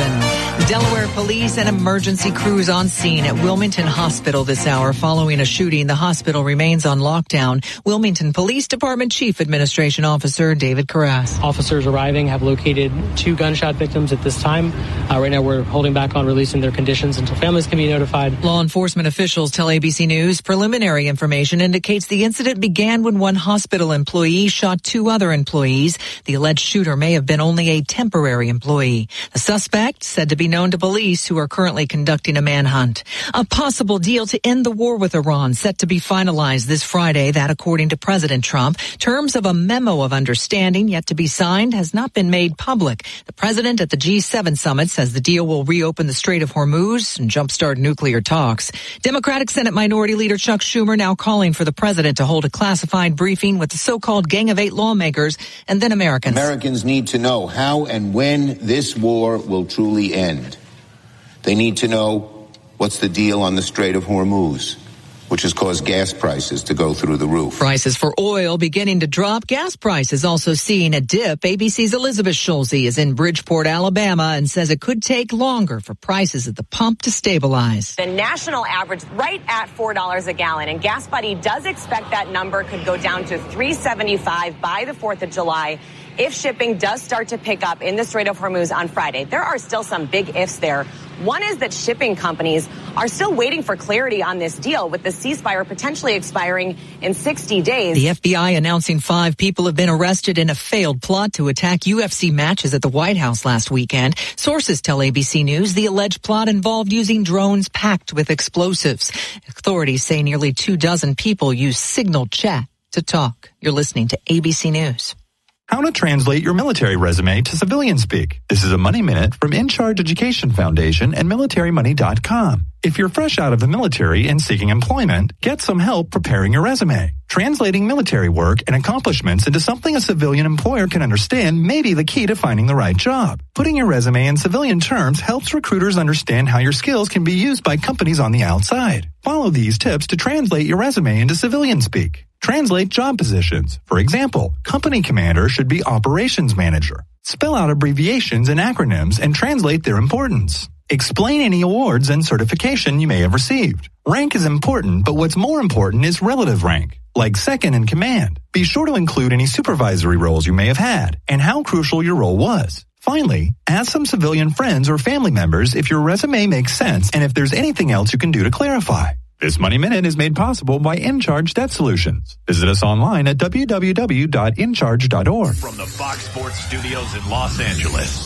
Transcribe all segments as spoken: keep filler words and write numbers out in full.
Wilmington. Delaware police and emergency crews on scene at Wilmington Hospital this hour following a shooting. The hospital remains on lockdown. Wilmington Police Department Chief Administration Officer David Carras. Officers arriving have located two gunshot victims at this time. Uh, right now we're holding back on releasing their conditions until families can be notified. Law enforcement officials tell A B C News preliminary information indicates the incident began when one hospital employee shot two other employees. The alleged shooter may have been only a temporary employee. The suspect said to be known to police, who are currently conducting a manhunt. A possible deal to end the war with Iran set to be finalized this Friday. That, according to President Trump. Terms of a memo of understanding yet to be signed has not been made public. The president at the G seven summit says the deal will reopen the Strait of Hormuz and jumpstart nuclear talks. Democratic Senate Minority Leader Chuck Schumer now calling for the president to hold a classified briefing with the so-called Gang of Eight lawmakers and then Americans. Americans need to know how and when this war will truly end. They need to know what's the deal on the Strait of Hormuz, which has caused gas prices to go through the roof. Prices for oil beginning to drop. Gas prices also seeing a dip. A B C's Elizabeth Schulze is in Bridgeport, Alabama, and says it could take longer for prices at the pump to stabilize. The national average right at four dollars a gallon, and Gas Buddy does expect that number could go down to three seventy-five by the fourth of July. If shipping does start to pick up in the Strait of Hormuz on Friday. There are still some big ifs there. One is that shipping companies are still waiting for clarity on this deal, with the ceasefire potentially expiring in sixty days. The F B I announcing five people have been arrested in a failed plot to attack U F C matches at the White House last weekend. Sources tell A B C News the alleged plot involved using drones packed with explosives. Authorities say nearly two dozen people used signal chat to talk. You're listening to A B C News. How to translate your military resume to civilian speak. This is a Money Minute from In Charge Education Foundation and military money dot com. If you're fresh out of the military and seeking employment, get some help preparing your resume. Translating military work and accomplishments into something a civilian employer can understand may be the key to finding the right job. Putting your resume in civilian terms helps recruiters understand how your skills can be used by companies on the outside. Follow these tips to translate your resume into civilian speak. Translate job positions. For example, company commander should be operations manager. Spell out abbreviations and acronyms and translate their importance. Explain any awards and certification you may have received. Rank is important, but what's more important is relative rank, like second in command. Be sure to include any supervisory roles you may have had and how crucial your role was. Finally, ask some civilian friends or family members if your resume makes sense and if there's anything else you can do to clarify. This Money Minute is made possible by InCharge Debt Solutions. Visit us online at w w w dot in charge dot org. From the Fox Sports Studios in Los Angeles,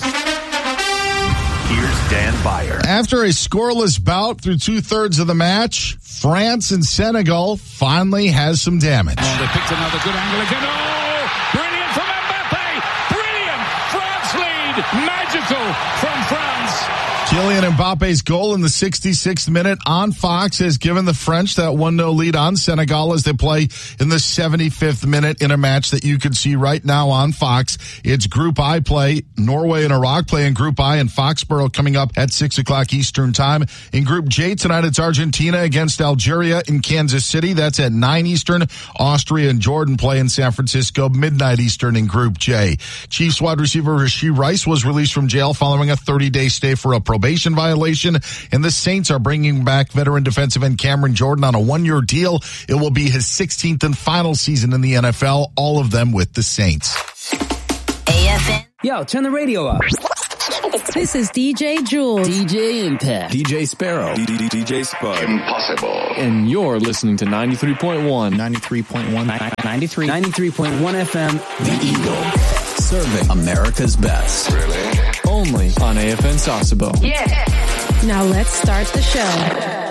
here's Dan Beyer. After a scoreless bout through two-thirds of the match, France and Senegal finally has some damage. Oh, they picked another good angle again. Oh, brilliant from Mbappe. Brilliant. France lead. Magical from France. Kylian Mbappe's goal in the sixty-sixth minute on Fox has given the French that one nil lead on Senegal as they play in the seventy-fifth minute in a match that you can see right now on Fox. It's Group I play. Norway and Iraq play in Group I, and Foxborough coming up at six o'clock Eastern time. In Group J tonight, it's Argentina against Algeria in Kansas City. That's at nine Eastern. Austria and Jordan play in San Francisco, midnight Eastern in Group J. Chiefs wide receiver Rashee Rice was released from jail following a thirty-day stay for a probation violation, and the Saints are bringing back veteran defensive end Cameron Jordan on a one-year deal. It will be his sixteenth and final season in the N F L, all of them with the Saints. A F N. Yo, turn the radio up. This is D J Jules. D J Impact. D J Sparrow. D J Spud. Impossible. And you're listening to ninety-three point one. ninety-three point one. ninety-three. ninety-three point one F M. The Eagle. Serving America's best. Really? Only on A F N Sasebo. Yeah. Now let's start the show.